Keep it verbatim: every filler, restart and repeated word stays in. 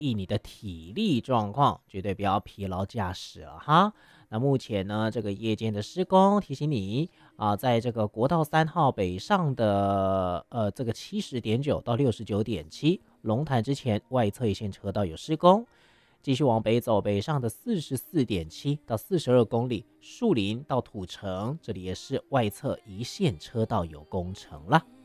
意你的体力状况，绝对不要疲劳驾驶了哈。那目前呢，这个夜间的施工提醒你啊，在这个国道三号北上的呃这个七十点九到六十九点七龙潭之前外侧一线车道有施工，继续往北走，北上的四十四点七到四十二公里树林到土城，这里也是外侧一线车道有工程了。